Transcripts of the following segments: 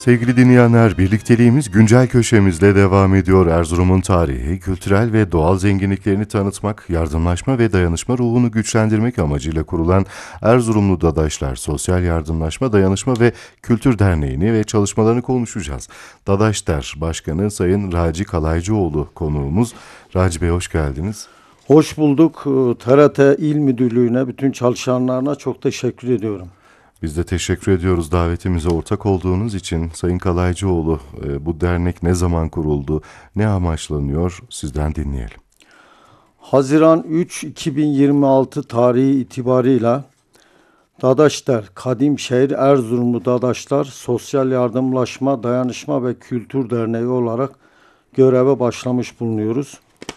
Sevgili dinleyenler, birlikteliğimiz güncel köşemizle devam ediyor. Erzurum'un tarihi, kültürel ve doğal zenginliklerini tanıtmak, yardımlaşma ve dayanışma ruhunu güçlendirmek amacıyla kurulan Erzurumlu Dadaşlar Sosyal Yardımlaşma, Dayanışma ve Kültür Derneği'ni ve çalışmalarını konuşacağız. Dadaşlar Başkanı Sayın Raci Kalaycıoğlu konuğumuz. Raci Bey, hoş geldiniz. Hoş bulduk. TRT İl Müdürlüğü'ne, bütün çalışanlarına çok teşekkür ediyorum. Biz de teşekkür ediyoruz davetimize ortak olduğunuz için. Sayın Kalaycıoğlu, bu dernek ne zaman kuruldu, ne amaçlanıyor, sizden dinleyelim. Haziran 3 2026 tarihi itibarıyla Dadaşlar Kadimşehir Erzurumlu Dadaşlar Sosyal Yardımlaşma, Dayanışma ve Kültür Derneği olarak göreve başlamış bulunuyoruz.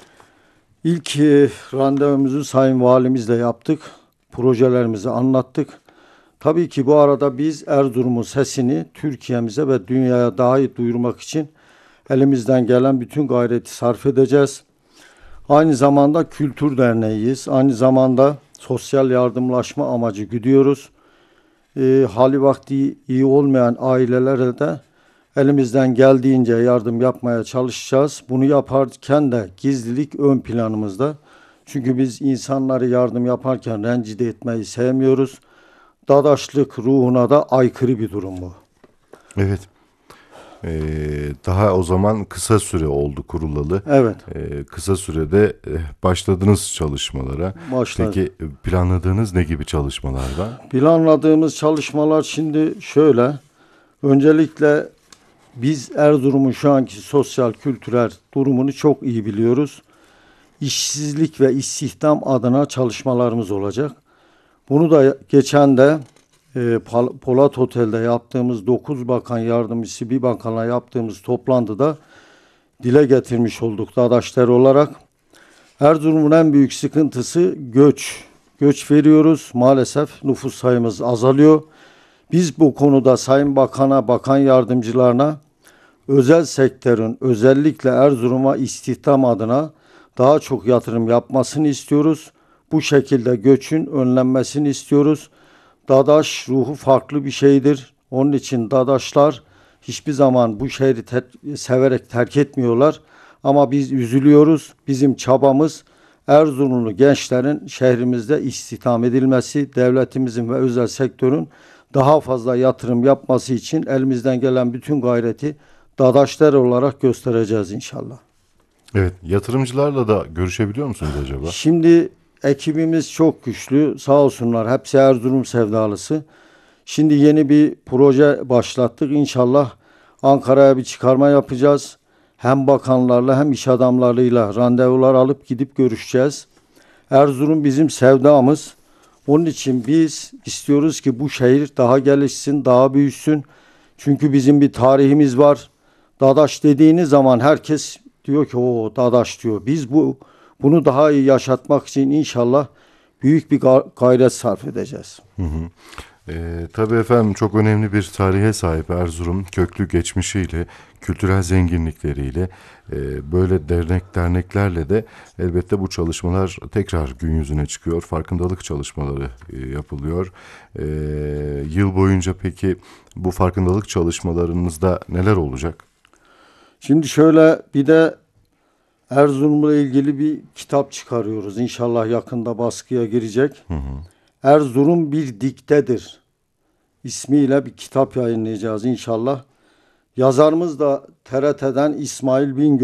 İlk randevumuzu Sayın Valimizle yaptık. Projelerimizi anlattık. Tabii ki bu arada biz Erzurum'un sesini Türkiye'mize ve dünyaya daha iyi duyurmak için elimizden gelen bütün gayreti sarf edeceğiz. Aynı zamanda kültür derneğiyiz. Aynı zamanda sosyal yardımlaşma amacı güdüyoruz. Hali vakti iyi olmayan ailelere de elimizden geldiğince yardım yapmaya çalışacağız. Bunu yaparken de gizlilik ön planımızda. Çünkü biz insanları yardım yaparken rencide etmeyi sevmiyoruz. Dadaşlık ruhuna da aykırı bir durum bu. Evet. Daha o zaman kısa süre oldu kurulalı. Evet. Kısa sürede başladınız çalışmalara. Başladı. Peki planladığınız ne gibi çalışmalar var? Planladığımız çalışmalar şimdi şöyle. Öncelikle biz Erzurum'un şu anki sosyal kültürel durumunu çok iyi biliyoruz. İşsizlik ve istihdam adına çalışmalarımız olacak. Bunu da geçen de Polat Otel'de yaptığımız 9 bakan yardımcısı bir bakanla yaptığımız toplantıda dile getirmiş olduk Dadaşlar olarak. Erzurum'un en büyük sıkıntısı göç. Göç veriyoruz. Maalesef nüfus sayımız azalıyor. Biz bu konuda Sayın Bakan'a, bakan yardımcılarına özel sektörün özellikle Erzurum'a istihdam adına daha çok yatırım yapmasını istiyoruz. Bu şekilde göçün önlenmesini istiyoruz. Dadaş ruhu farklı bir şeydir. Onun için Dadaşlar hiçbir zaman bu şehri severek terk etmiyorlar. Ama biz üzülüyoruz. Bizim çabamız Erzurumlu gençlerin şehrimizde istihdam edilmesi, devletimizin ve özel sektörün daha fazla yatırım yapması için elimizden gelen bütün gayreti Dadaşlar olarak göstereceğiz inşallah. Evet, yatırımcılarla da görüşebiliyor musunuz acaba? Şimdi ekibimiz çok güçlü. Sağ olsunlar. Hepsi Erzurum sevdalısı. Şimdi yeni bir proje başlattık. İnşallah Ankara'ya bir çıkarma yapacağız. Hem bakanlarla hem iş adamlarıyla randevular alıp gidip görüşeceğiz. Erzurum bizim sevdamız. Onun için biz istiyoruz ki bu şehir daha gelişsin, daha büyüsün. Çünkü bizim bir tarihimiz var. Dadaş dediğiniz zaman herkes diyor ki o Dadaş diyor. Biz bunu daha iyi yaşatmak için inşallah büyük bir gayret sarf edeceğiz. Tabii efendim, çok önemli bir tarihe sahip Erzurum, köklü geçmişiyle, kültürel zenginlikleriyle, böyle derneklerle de elbette bu çalışmalar tekrar gün yüzüne çıkıyor. Farkındalık çalışmaları yapılıyor. Yıl boyunca peki bu farkındalık çalışmalarınızda neler olacak? Şimdi şöyle bir de Erzurum'la ilgili bir kitap çıkarıyoruz. İnşallah yakında baskıya girecek. Erzurum bir diktedir ismiyle bir kitap yayınlayacağız inşallah. Yazarımız da TRT'den İsmail Bingöl.